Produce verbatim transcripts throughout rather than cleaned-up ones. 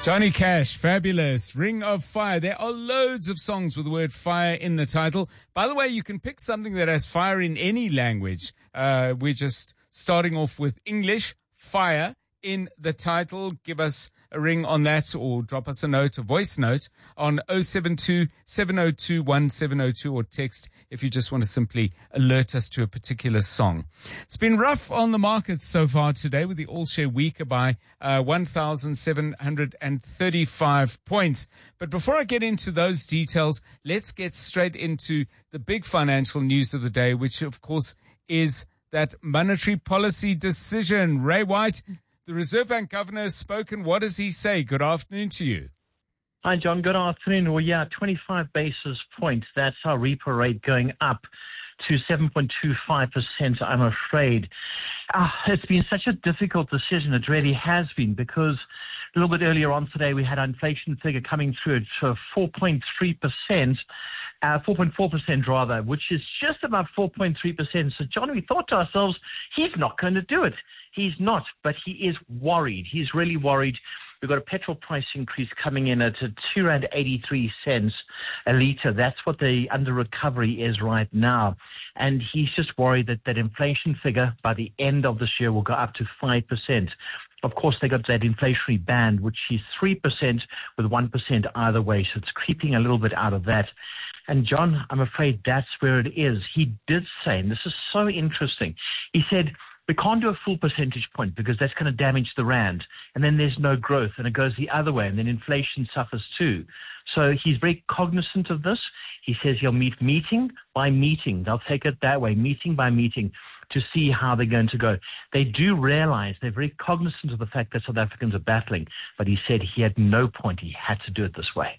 Johnny Cash, fabulous. Ring of Fire. There are loads of songs with the word fire in the title. By the way, you can pick something that has fire in any language. Uh, we're just starting off with English, fire in the title. Give us a ring on that or drop us a note, a voice note on oh seven two, seven oh two, one seven oh two or text if you just want to simply alert us to a particular song. It's been rough on the markets so far today with the all-share weaker by uh, one thousand seven hundred thirty-five points. But before I get into those details, let's get straight into the big financial news of the day, which of course is that monetary policy decision. Ray White, the Reserve Bank governor, has spoken. What does he say? Good afternoon to you. Hi, John. Good afternoon. Well, yeah, twenty-five basis points. That's our repo rate going up to seven point two five percent, I'm afraid. Uh, it's been such a difficult decision. It really has been, because a little bit earlier on today, we had an inflation figure coming through at four point three percent. Uh, four point four percent rather, which is just about four point three percent. So, John, we thought to ourselves, he's not going to do it. He's not, but he is worried. He's really worried. We've got a petrol price increase coming in at two rand eighty-three cents a litre. That's what the under recovery is right now. And he's just worried that that inflation figure by the end of this year will go up to five percent. Of course, they got that inflationary band, which is three percent with one percent either way. So it's creeping a little bit out of that. And John, I'm afraid that's where it is. He did say, and this is so interesting, he said, we can't do a full percentage point because that's going to damage the rand. And then there's no growth, and it goes the other way, and then inflation suffers too. So he's very cognizant of this. He says he'll meet meeting by meeting. They'll take it that way, meeting by meeting, to see how they're going to go. They do realize, they're very cognizant of the fact that South Africans are battling, but he said he had no point. He had to do it this way.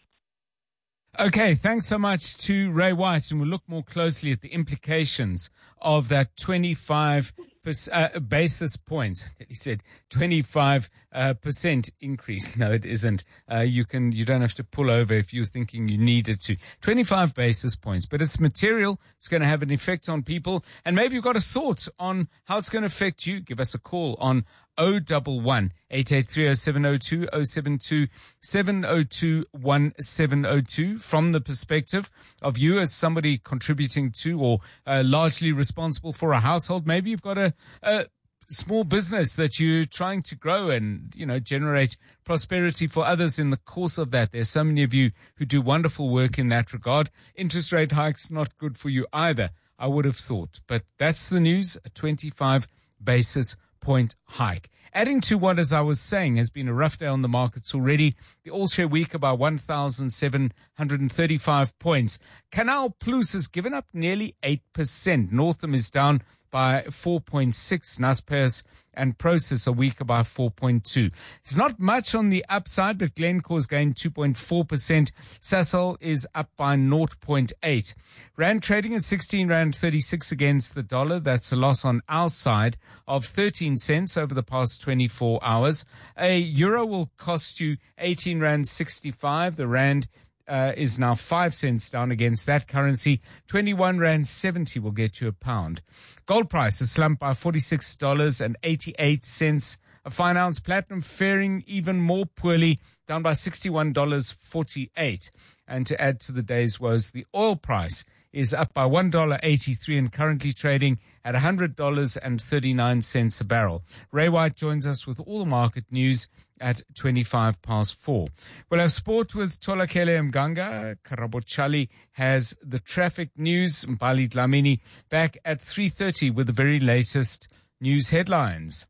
Okay, thanks so much to Ray White, and we'll look more closely at the implications of that twenty-five uh, basis points. He said twenty-five uh, percent increase. No, it isn't. Uh, you can, you don't have to pull over if you're thinking you needed to. twenty-five basis points, but it's material. It's going to have an effect on people, and maybe you've got a thought on how it's going to affect you. Give us a call on oh one one, eight eight three, oh seven oh two, oh seven two, seven oh two, one seven oh two from the perspective of you as somebody contributing to or uh, largely responsible for a household. Maybe you've got a, a small business that you're trying to grow and, you know, generate prosperity for others in the course of that. There's so many of you who do wonderful work in that regard. Interest rate hikes not good for you either, I would have thought. But that's the news, a twenty-five basis point hike. Adding to what, as I was saying, has been a rough day on the markets already. The all-share weaker by one thousand seven hundred thirty-five points. Canal Plus has given up nearly eight percent. Northam is down by four point six. Naspers and Prosus are weaker by four point two. There's not much on the upside, but Glencore's gained two point four percent. Sasol is up by zero point eight. Rand trading at sixteen rand thirty-six against the dollar. That's a loss on our side of thirteen cents over the past twenty-four hours. A euro will cost you eighteen rand sixty-five. The rand Uh, is now five cents down against that currency. twenty-one rand seventy will get you a pound. Gold price has slumped by forty-six dollars and eighty-eight cents. A fine ounce platinum faring even more poorly, down by sixty-one dollars and forty-eight cents. And to add to the day's woes, the oil price is up by one dollar and eighty-three cents and currently trading at one hundred dollars and thirty-nine cents a barrel. Ray White joins us with all the market news at twenty-five past four. We'll have sport with Tolakele Mganga. Karabochali has the traffic news. Mbali Dlamini back at three thirty with the very latest news headlines.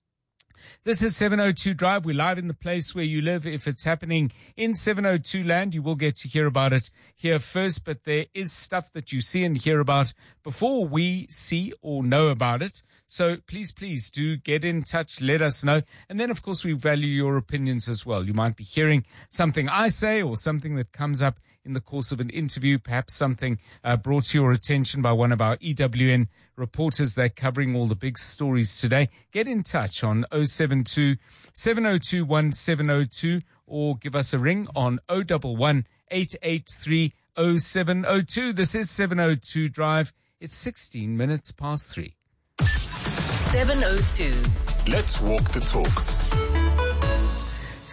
This is seven oh two Drive. We're live in the place where you live. If it's happening in seven oh two land, you will get to hear about it here first. But there is stuff that you see and hear about before we see or know about it. So please, please do get in touch. Let us know. And then, of course, we value your opinions as well. You might be hearing something I say or something that comes up in the course of an interview, perhaps something uh, brought to your attention by one of our E W N reporters. They're covering all the big stories today. Get in touch on oh seven two, seven oh two, one seven oh two or give us a ring on oh one one, eight eight three, oh seven oh two. This is seven oh two Drive. It's sixteen minutes past three. seven oh two. Let's walk the talk.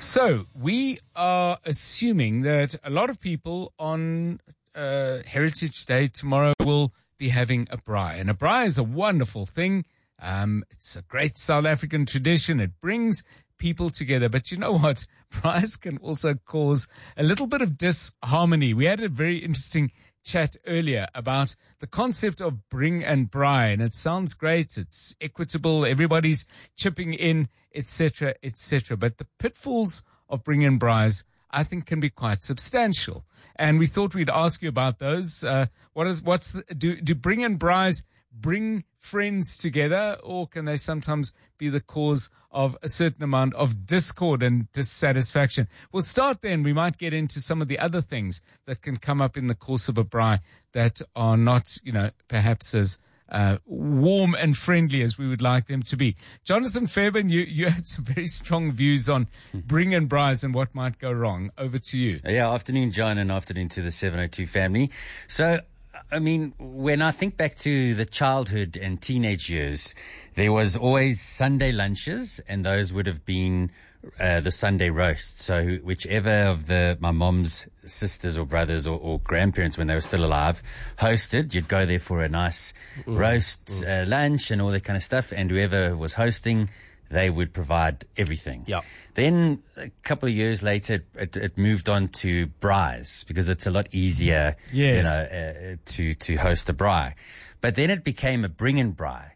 So we are assuming that a lot of people on uh, Heritage Day tomorrow will be having a braai. And a braai is a wonderful thing. Um, it's a great South African tradition. It brings people together. But you know what? Braais can also cause a little bit of disharmony. We had a very interesting chat earlier about the concept of bring and braai, and it sounds great. It's equitable. Everybody's chipping in, et cetera, et cetera. But the pitfalls of bring and braais, I think, can be quite substantial. And we thought we'd ask you about those. Uh, what is, what's the, do, do bring and braais bring friends together, or can they sometimes be the cause of a certain amount of discord and dissatisfaction? We'll start then. We might get into some of the other things that can come up in the course of a braai that are not, you know, perhaps as uh, warm and friendly as we would like them to be. Jonathan Fairbairn, you, you had some very strong views on bring and braais and what might go wrong. Over to you. Yeah, afternoon, John, and afternoon to the seven oh two family. So, I mean, when I think back to the childhood and teenage years, there was always Sunday lunches, and those would have been uh, the Sunday roasts. So whichever of the my mom's sisters or brothers or, or grandparents, when they were still alive, hosted, you'd go there for a nice mm. roast mm. Uh, lunch and all that kind of stuff. And whoever was hosting, they would provide everything. Yeah. Then a couple of years later, it, it moved on to braais because it's a lot easier, yes. you know, uh, to to host a braai. But then it became a bring and braai.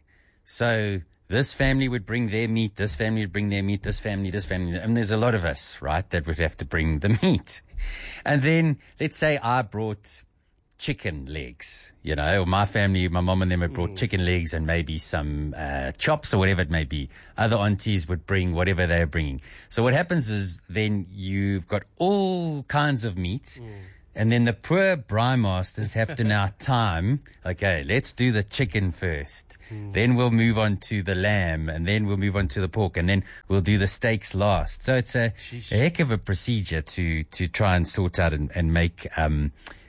So this family would bring their meat, this family would bring their meat, this family, this family, and there's a lot of us, right, that would have to bring the meat. And then let's say I brought chicken legs, you know, or my family, my mom and them had brought mm. chicken legs and maybe some uh, chops or whatever it may be. Other aunties would bring whatever they're bringing. So what happens is then you've got all kinds of meat, mm. and then the poor braai masters have to now time, okay, let's do the chicken first. Mm. Then we'll move on to the lamb, and then we'll move on to the pork, and then we'll do the steaks last. So it's a, a heck of a procedure to, to try and sort out and, and make, um,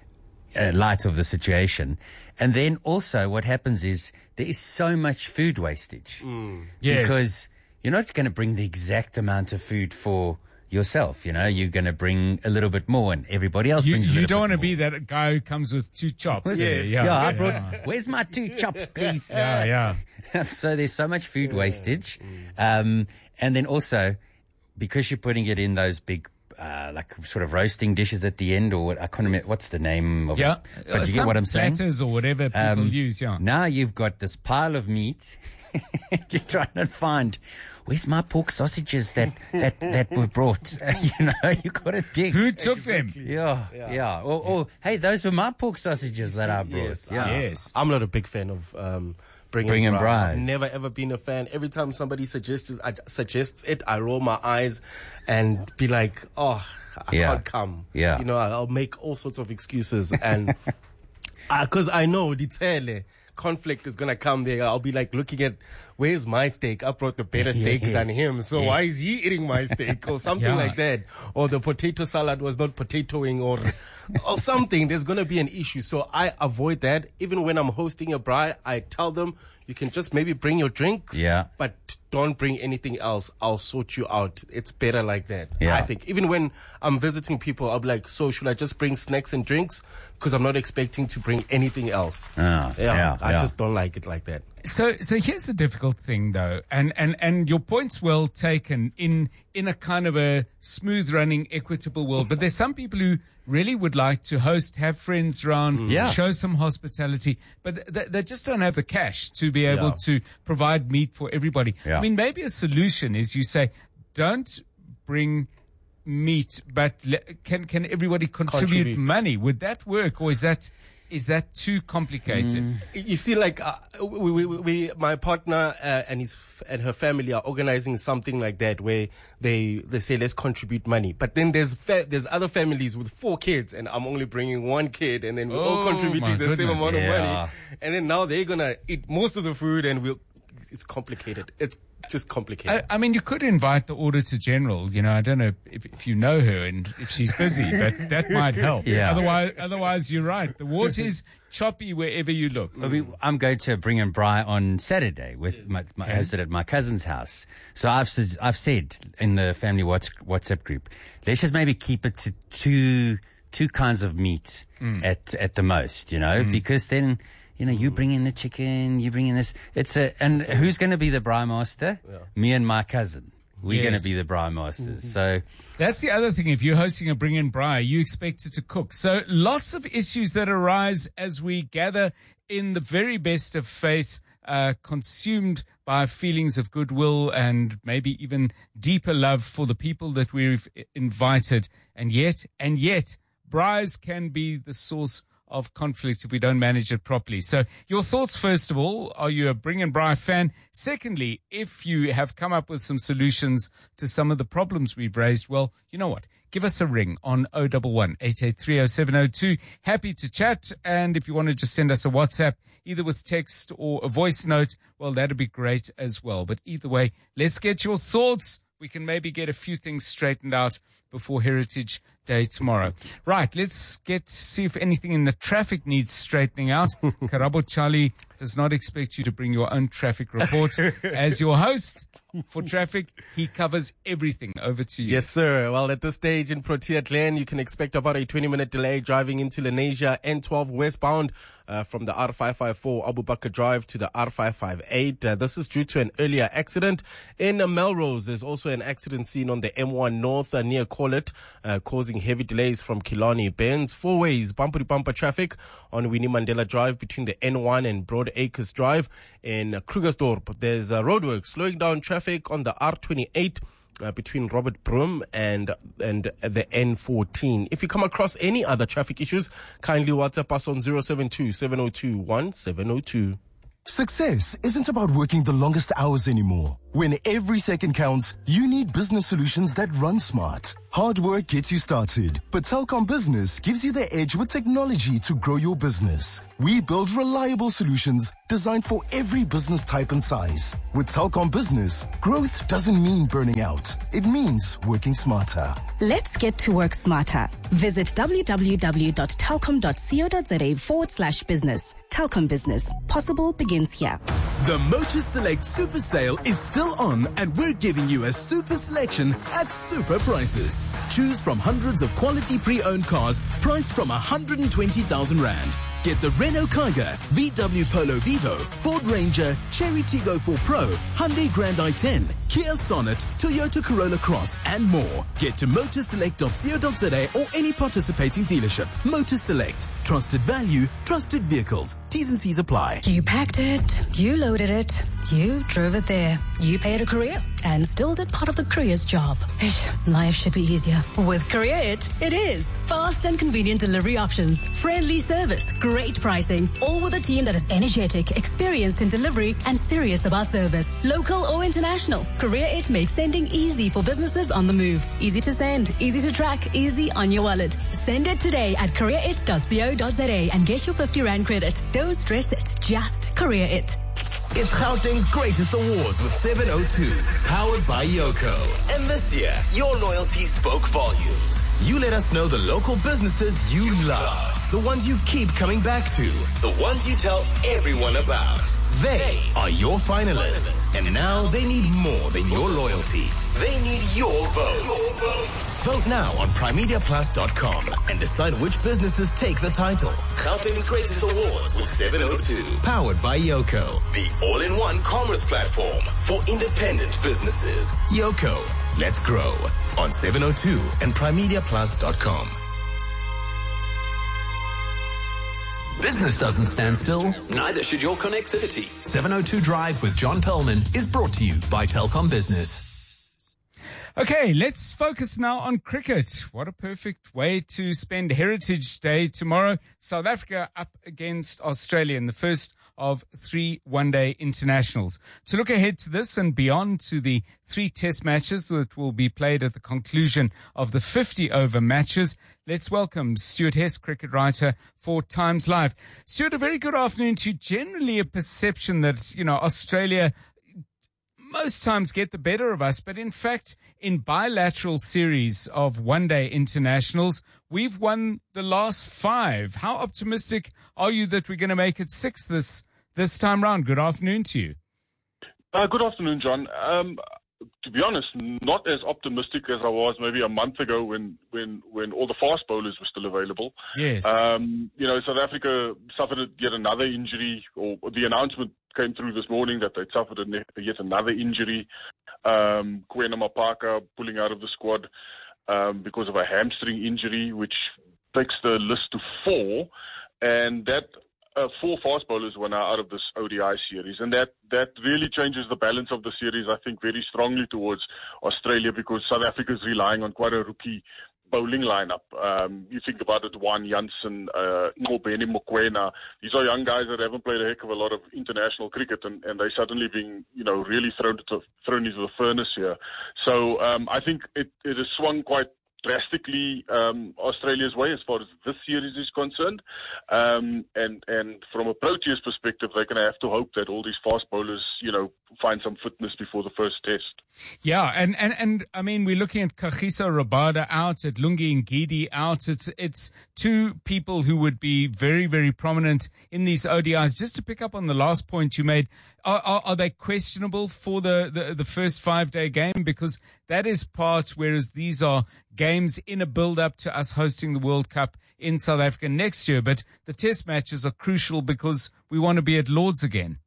Uh, light of the situation. And then also what happens is there is so much food wastage. Mm. Yes. Because you're not going to bring the exact amount of food for yourself, you know, you're going to bring a little bit more and everybody else you, brings a you little don't bit want to be that guy who comes with two chops. Yes. Yeah, yeah, I yeah. brought, where's my two chops, please? Yeah, yeah. So there's so much food wastage. Um, and then also, because you're putting it in those big Uh, like sort of roasting dishes at the end, or what, I can't remember, what's the name of yeah. it? But uh, you get what I'm saying? Platters or whatever people Um, use, yeah. Now you've got this pile of meat. You're trying to find, where's my pork sausages that, that, that were brought? You know, you got to dig. Who took them? Yeah, yeah. yeah. Or, or, hey, those were my pork sausages that I brought. Yes, yeah. Yes. I'm not a big fan of um, bring, Bring and and braai. braais. I've never ever been a fan. Every time somebody suggests I, suggests it, I roll my eyes and be like, oh, I Yeah. can't come. Yeah. You know, I'll make all sorts of excuses, and because I know the tele conflict is gonna come there. I'll be like looking at, where's my steak? I brought the better steak Yes. than him, so Yeah. why is he eating my steak or something Yeah. like that? Or the potato salad was not potatoing, or or something. There's gonna be an issue, so I avoid that. Even when I'm hosting a braai, I tell them you can just maybe bring your drinks, Yeah. but don't bring anything else. I'll sort you out. It's better like that. Yeah. I think even when I'm visiting people, I'll be like, so should I just bring snacks and drinks? Because I'm not expecting to bring anything else. Ah, yeah, I yeah. just don't like it like that. So, so here's the difficult thing, though, and, and, and your point's well taken in, in a kind of a smooth running, equitable world. But there's some people who really would like to host, have friends around, Yeah. show some hospitality, but they, they just don't have the cash to be able Yeah. to provide meat for everybody. Yeah. I mean, maybe a solution is you say, don't bring meat, but le- can, can everybody contribute, Contribute. money? Would that work, or is that, is that too complicated? Mm. You see, like uh, we, we, we, my partner uh, and his f- and her family are organizing something like that, where they they say let's contribute money. But then there's fa- there's other families with four kids, and I'm only bringing one kid, and then we're all Oh, contributing my the same goodness. amount of Yeah. money. And then now they're gonna eat most of the food, and we'll. It's complicated. It's just complicated. I, I mean, you could invite the Auditor General. You know, I don't know if, if you know her and if she's busy, but that might help. Yeah. Otherwise, otherwise, you're right. The water is choppy wherever you look. I mean, I'm going to Bring and Bry on Saturday with my, my Okay. hosted at my cousin's house. So I've s- I've said in the family Whats- WhatsApp group, let's just maybe keep it to two two kinds of meat Mm. at at the most, you know, because then. You know, you bring in the chicken, you bring in this. It's a, and who's going to be the Bry Master? Yeah. Me and my cousin. We're going Yes. to be the Bry Masters. So, That's the other thing. If you're hosting a Bring and Bry, you expect it to cook. So lots of issues that arise as we gather in the very best of faith, uh, consumed by feelings of goodwill and maybe even deeper love for the people that we've invited. And yet, and yet, Bries can be the source of conflict if we don't manage it properly. So your thoughts, first of all, are you a Bring and Bry fan? Secondly, if you have come up with some solutions to some of the problems we've raised, well, you know what? Give us a ring on oh one one, eight eight three, oh seven oh two. Happy to chat. And if you want to just send us a WhatsApp, either with text or a voice note, well, that'd be great as well. But either way, let's get your thoughts. We can maybe get a few things straightened out before Heritage Day tomorrow. Right, let's get see if anything in the traffic needs straightening out. Karabo Charlie does not expect you to bring your own traffic report. As your host for traffic, he covers everything. Over to you. Yes, sir. Well, at this stage in Protea Glen, you can expect about a twenty-minute delay driving into Lenasia N twelve westbound uh, from the R five five four Abu Bakr Drive to the R five five eight. Uh, this is due to an earlier accident. In uh, Melrose, there's also an accident seen on the M one North uh, near Collet, uh, causing heavy delays from Killarney Benz. Four ways, bumper-to-bumper traffic on Winnie Mandela Drive between the N one and Broad Acres Drive. In uh, Krugersdorp, there's uh, roadworks slowing down traffic on the R twenty-eight uh, between Robert Broom and and the N fourteen. If you come across any other traffic issues, kindly WhatsApp us on zero seven two, seven oh two, one seven oh two. Success isn't about working the longest hours anymore. When every second counts, you need business solutions that run smart. Hard work gets you started, but Telkom Business gives you the edge with technology to grow your business. We build reliable solutions designed for every business type and size. With Telkom Business, growth doesn't mean burning out. It means working smarter. Let's get to work smarter. Visit www.telkom.co.za forward slash business. Telkom Business. Possible begins here. The Motor Select Super Sale is still on, and we're giving you a super selection at super prices. Choose from hundreds of quality pre-owned cars priced from one hundred twenty thousand rand. Get the Renault Kiger, V W Polo Vivo, Ford Ranger, Cherry Tiggo four Pro, Hyundai Grand i ten, Kia Sonnet, Toyota Corolla Cross, and more. Get to motorselect dot co dot za or any participating dealership. Motor Select. Trusted value, trusted vehicles. T's and C's apply. You packed it, you loaded it, you drove it there. You paid a courier and still did part of the courier's job. Ish, life should be easier. With Courier It, it is. Fast and convenient delivery options, friendly service, great pricing, all with a team that is energetic, experienced in delivery, and serious about service. Local or international, Courier It makes sending easy for businesses on the move. Easy to send, easy to track, easy on your wallet. Send it today at courier it dot co dot za and get your fifty rand credit. Don't stress it, just Courier It. It's Gauteng's greatest awards with seven oh two, powered by Yoko. And this year, your loyalty spoke volumes. You let us know the local businesses you love, the ones you keep coming back to, the ones you tell everyone about. They are your finalists, and now they need more than your loyalty. They need your vote. Your vote. Vote now on primedia plus dot com and decide which businesses take the title. Gauteng's greatest awards with seven oh two, powered by Yoko, the all-in-one commerce platform for independent businesses. Yoko, let's grow on seven oh two and primedia plus dot com. Business doesn't stand still, neither should your connectivity. seven oh two Drive with John Perlman is brought to you by Telkom Business. Okay, let's focus now on cricket. What a perfect way to spend Heritage Day tomorrow. South Africa up against Australia in the first of three one-day internationals. To look ahead to this and beyond to the three test matches that will be played at the conclusion of the fifty-over matches, let's welcome Stuart Hess, cricket writer for Times Live. Stuart, a very good afternoon to you. Generally a perception that, you know, Australia most times get the better of us. But in fact, in bilateral series of one-day internationals, we've won the last five. How optimistic are you that we're going to make it six this this time round? Good afternoon to you. Uh, good afternoon, John. Um, to be honest, not as optimistic as I was maybe a month ago when, when, when all the fast bowlers were still available. Yes. Um, you know, South Africa suffered yet another injury, or the announcement came through this morning that they'd suffered yet another injury. Um, Kwena Mapaka pulling out of the squad um, because of a hamstring injury, which takes the list to four. And that Uh, four fast bowlers were now out of this O D I series, and that, that really changes the balance of the series, I think, very strongly towards Australia, because South Africa is relying on quite a rookie bowling lineup. Um, you think about it, Juan Jansen, uh, Ngobeni Mokoena. These are young guys that haven't played a heck of a lot of international cricket, and, and they're suddenly being, you know, really thrown, to, thrown into the furnace here. So um, I think it, it has swung quite drastically um, Australia's way as far as this series is concerned. Um, and, and from a Proteas perspective, they're going to have to hope that all these fast bowlers, you know, find some fitness before the first test. Yeah, and, and, and I mean, we're looking at Kagiso Rabada out, at Lungi Ngidi out. It's, it's two people who would be very, very prominent in these O D Is. Just to pick up on the last point you made, are, are, are they questionable for the, the, the first five-day game? Because that is part, whereas these are games in a build-up to us hosting the World Cup in South Africa next year. But the test matches are crucial because we want to be at Lord's again.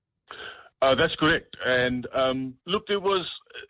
Uh, that's correct. And um, look, there was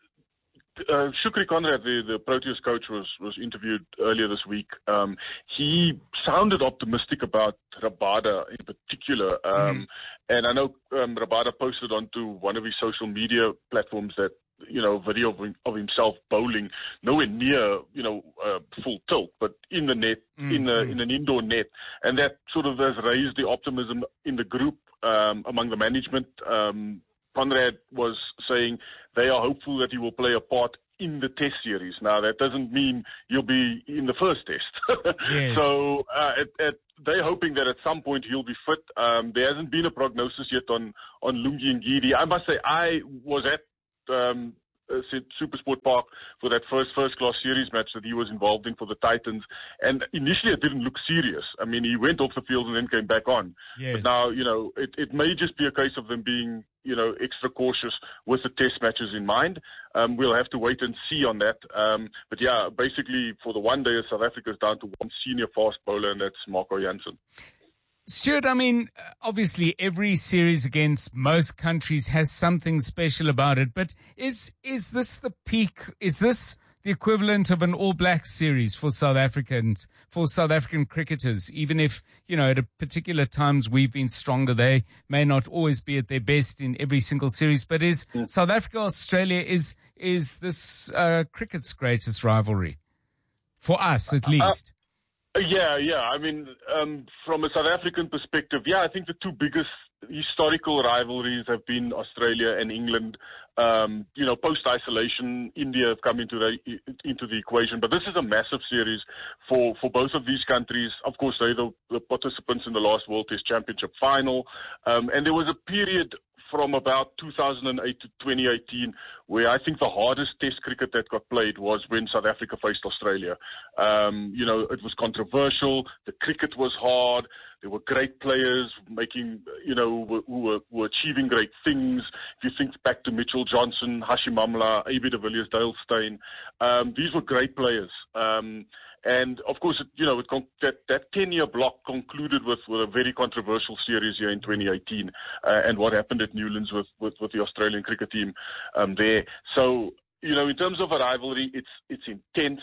uh, Shukri Conrad, the, the Proteas coach, was, was interviewed earlier this week. Um, he sounded optimistic about Rabada in particular. Um, mm. And I know um, Rabada posted onto one of his social media platforms that, you know, video of, him, of himself bowling, nowhere near, you know, uh, full tilt, but in the net, mm. in, a, in an indoor net. And that sort of has raised the optimism in the group. Um, among the management. um, Conrad was saying they are hopeful that he will play a part in the test series. Now, that doesn't mean he'll be in the first test. Yes. So uh, at, at, they're hoping that at some point he'll be fit. Um, there hasn't been a prognosis yet on, on Lungi Ngidi. I must say, I was at um, SuperSport Park for that first first-class series match that he was involved in for the Titans. And initially it didn't look serious. I mean, he went off the field and then came back on. Yes. But now, you know, it, it may just be a case of them being, you know, extra cautious with the test matches in mind. Um, we'll have to wait and see on that. Um, but yeah, basically for the one day, South Africa is down to one senior fast bowler, and that's Marco Jansen. Stuart, I mean, obviously every series against most countries has something special about it, but is is this the peak? Is this the equivalent of an All Blacks series for South Africans, for South African cricketers? Even if, you know, at a particular times we've been stronger, they may not always be at their best in every single series. But is yeah. South Africa, Australia, is is this uh, cricket's greatest rivalry for us, at least? Uh, Yeah, yeah. I mean, um, from a South African perspective, yeah, I think the two biggest historical rivalries have been Australia and England. Um, you know, post-isolation, India have come into the into the equation. But this is a massive series for, for both of these countries. Of course, they're the, the participants in the last World Test Championship final. Um, and there was a period from about two thousand eight to twenty eighteen, where I think the hardest test cricket that got played was when South Africa faced Australia. Um, you know, it was controversial. The cricket was hard. There were great players making, you know, who, who, were, who were achieving great things. If you think back to Mitchell Johnson, Hashim Amla, A B de Villiers, Dale Steyn, um, these were great players. Um, And, of course, it, you know, it con- that, that ten-year block concluded with, with a very controversial series here in twenty eighteen uh, and what happened at Newlands with, with, with the Australian cricket team um, there. So, you know, in terms of a rivalry, it's it's intense.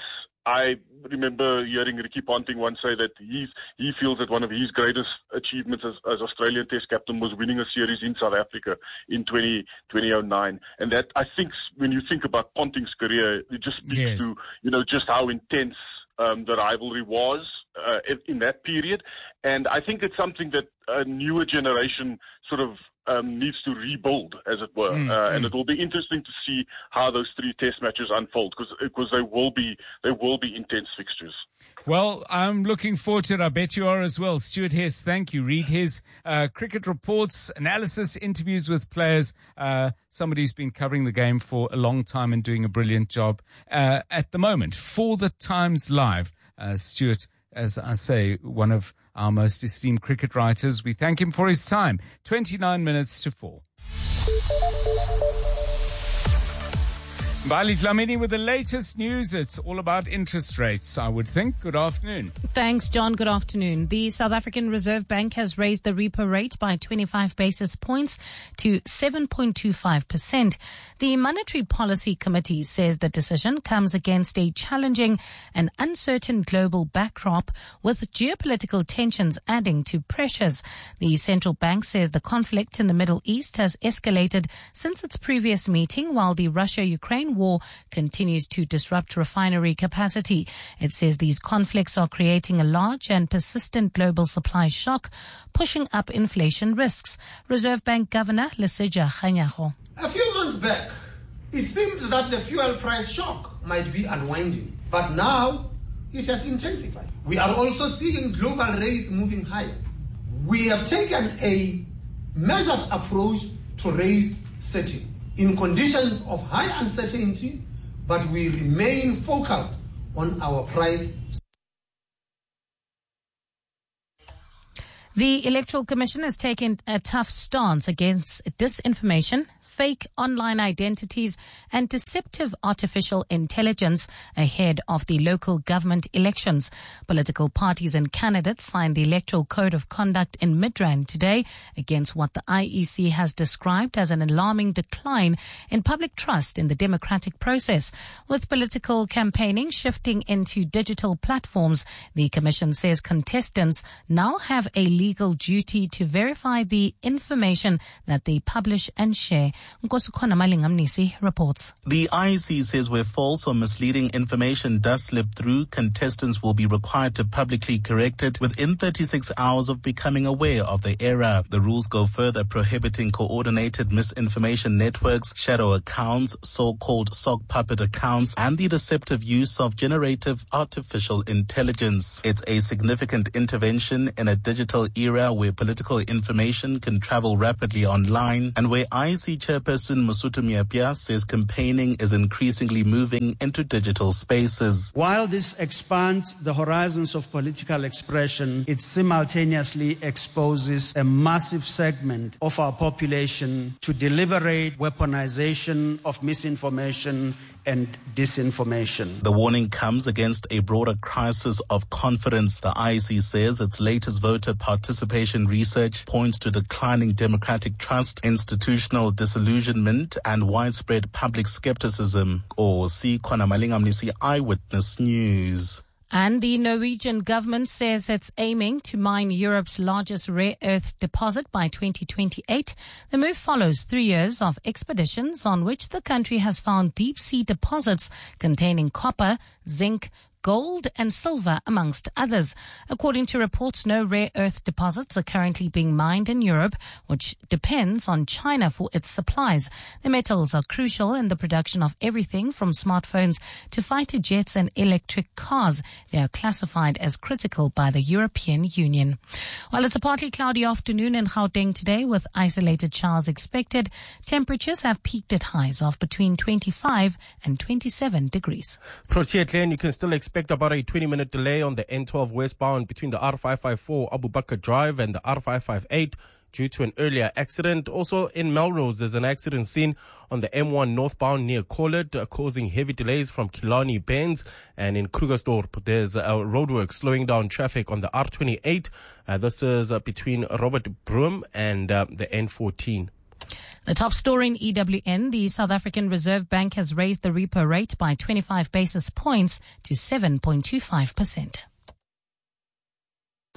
I remember hearing Ricky Ponting once say that he's, he feels that one of his greatest achievements as, as Australian Test captain was winning a series in South Africa in twenty oh nine. And that, I think, when you think about Ponting's career, it just speaks yes. to, you know, just how intense Um, the rivalry was uh, in that period. And I think it's something that a newer generation sort of um, needs to rebuild, as it were. Mm, uh, mm. And it will be interesting to see how those three test matches unfold, because because they will be they will be intense fixtures. Well, I'm looking forward to it. I bet you are as well. Stuart Hess, thank you. Read his uh, cricket reports, analysis, interviews with players. Uh, somebody who's been covering the game for a long time and doing a brilliant job uh, at the moment. For the Times Live, uh, Stuart, as I say, one of our most esteemed cricket writers. We thank him for his time. twenty-nine minutes to four. Bali Dlamini with the latest news. It's all about interest rates, I would think. Good afternoon. Thanks, John. Good afternoon. The South African Reserve Bank has raised the repo rate by twenty-five basis points to seven point two five percent. The Monetary Policy Committee says the decision comes against a challenging and uncertain global backdrop, with geopolitical tensions adding to pressures. The central bank says the conflict in the Middle East has escalated since its previous meeting, while the Russia-Ukraine war continues to disrupt refinery capacity. It says these conflicts are creating a large and persistent global supply shock, pushing up inflation risks. Reserve Bank Governor Lesija Kganyago. A few months back, it seemed that the fuel price shock might be unwinding, but now it has intensified. We are also seeing global rates moving higher. We have taken a measured approach to rate setting in conditions of high uncertainty, but we remain focused on our price. The Electoral Commission has taken a tough stance against disinformation, fake online identities and deceptive artificial intelligence ahead of the local government elections. Political parties and candidates signed the Electoral Code of Conduct in Midrand today against what the I E C has described as an alarming decline in public trust in the democratic process. With political campaigning shifting into digital platforms, the Commission says contestants now have a legal duty to verify the information that they publish and share. Nkosukona Malingamnisi reports. The I E C says where false or misleading information does slip through, contestants will be required to publicly correct it within thirty-six hours of becoming aware of the error. The rules go further, prohibiting coordinated misinformation networks, shadow accounts, so-called sock puppet accounts, and the deceptive use of generative artificial intelligence. It's a significant intervention in a digital era where political information can travel rapidly online and where I E C Chairperson Masutu Miapia says campaigning is increasingly moving into digital spaces. While this expands the horizons of political expression, it simultaneously exposes a massive segment of our population to deliberate weaponization of misinformation and disinformation. The warning comes against a broader crisis of confidence. The I E C says its latest voter participation research points to declining democratic trust, institutional disillusionment, and widespread public skepticism. Or see Kwana Malingamnisi Eyewitness News. And the Norwegian government says it's aiming to mine Europe's largest rare earth deposit by twenty twenty-eight. The move follows three years of expeditions on which the country has found deep-sea deposits containing copper, zinc, gold and silver, amongst others. According to reports, no rare earth deposits are currently being mined in Europe, which depends on China for its supplies. The metals are crucial in the production of everything from smartphones to fighter jets and electric cars. They are classified as critical by the European Union. While it's a partly cloudy afternoon in Gauteng today with isolated showers expected, temperatures have peaked at highs of between twenty-five and twenty-seven degrees. Protea Glen, you can still expect Expect about a twenty minute delay on the N twelve westbound between the R five five four Abu Bakr Drive and the R five five eight due to an earlier accident. Also in Melrose, there's an accident scene on the M one northbound near Collard, uh, causing heavy delays from Killarney Bends. And in Krugersdorp, there's a roadwork slowing down traffic on the R twenty-eight. Uh, this is uh, between Robert Broom and uh, the N fourteen. The top story in E W N, the South African Reserve Bank has raised the repo rate by twenty-five basis points to seven point two five percent.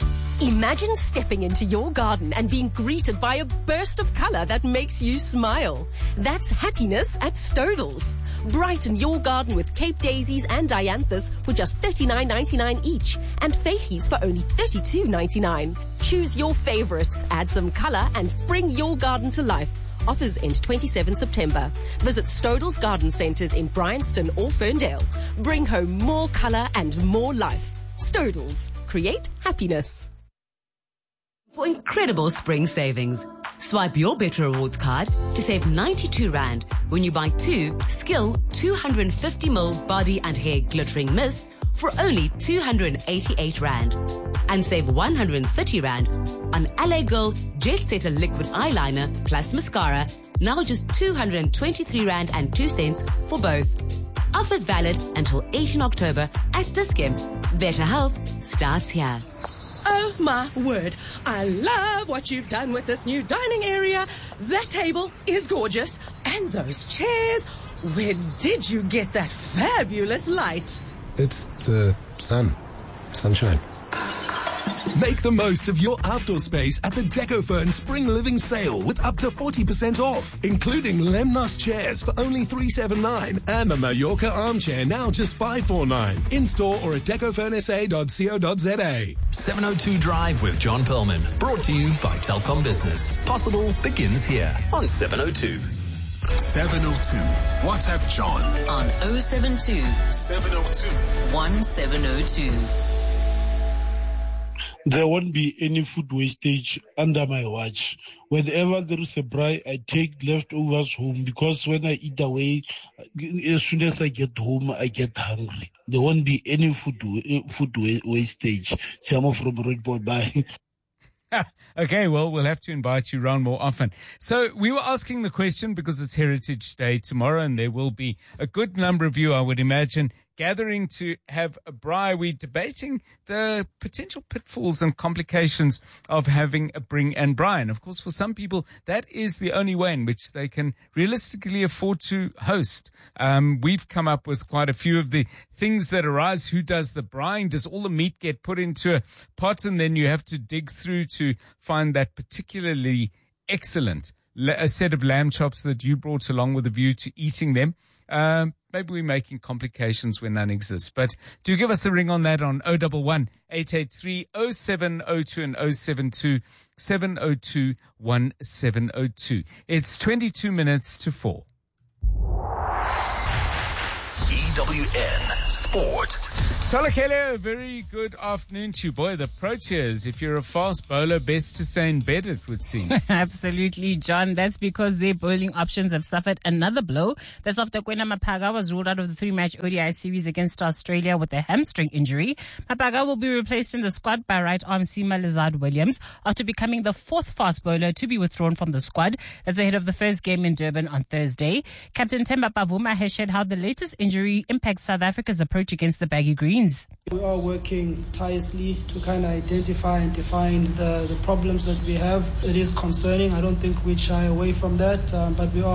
Imagine stepping into your garden and being greeted by a burst of color that makes you smile. That's happiness at Stodels. Brighten your garden with Cape Daisies and Dianthus for just thirty-nine ninety-nine each, and Feihies for only thirty-two ninety-nine. Choose your favorites, add some color, and bring your garden to life. Offers end twenty-seventh September. Visit Stodels Garden Centres in Bryanston or Ferndale. Bring home more color and more life. Stodels. Create happiness. For incredible spring savings, swipe your Better Rewards card to save ninety-two rand when you buy two Skill two hundred fifty milliliter body and hair glittering mists for only two hundred eighty-eight rand. And save one hundred thirty rand on L A Girl Jet Setter liquid eyeliner plus mascara, now just two hundred twenty-three rand and two cents for both. Offers valid until eighteenth October at Dis-Chem. Better health starts here. Oh my word, I love what you've done with this new dining area. That table is gorgeous. And those chairs, where did you get that fabulous light? It's the sun. Sunshine. Make the most of your outdoor space at the DecoFern Spring Living Sale with up to forty percent off, including Lemnos chairs for only three seventy-nine and the Mallorca armchair now just five forty-nine. In store or at decofern s a dot co dot z a. seven oh two Drive with John Perlman. Brought to you by Telkom Business. Possible begins here on seven oh two. seven oh two. WhatsApp John on oh seven two, seven oh two, one seven oh two. There won't be any food wastage under my watch. Whenever there is a braai, I take leftovers home because when I eat away, as soon as I get home, I get hungry. There won't be any food food wastage. Siamo from Redboard. Bye. Okay, well, we'll have to invite you around more often. So we were asking the question because it's Heritage Day tomorrow, and there will be a good number of you, I would imagine, gathering to have a braai. We're debating the potential pitfalls and complications of having a bring and braai. And of course, for some people, that is the only way in which they can realistically afford to host. Um, we've come up with quite a few of the things that arise. Who does the braaiing? Does all the meat get put into a pot and then you have to dig through to find that particularly excellent a set of lamb chops that you brought along with a view to eating them? Um, maybe we're making complications where none exist. But do give us a ring on that on oh one one, eight eight three, oh seven oh two and oh seven two, seven oh two, one seven oh two. It's twenty-two minutes to four. E W N Sport. Tolakele, a very good afternoon to you, boy. The Proteas, if you're a fast bowler, best to stay in bed, it would seem. Absolutely, John. That's because their bowling options have suffered another blow. That's after Kwena Mapaga was ruled out of the three-match O D I series against Australia with a hamstring injury. Mapaga will be replaced in the squad by right-arm Seema Lizard-Williams after becoming the fourth fast bowler to be withdrawn from the squad. That's ahead of the first game in Durban on Thursday. Captain Themba Pavuma has shared how the latest injury impacts South Africa's approach against the Baggy Greens. We are working tirelessly to kind of identify and define the, the problems that we have. It is concerning. I don't think we'd shy away from that, um, but we are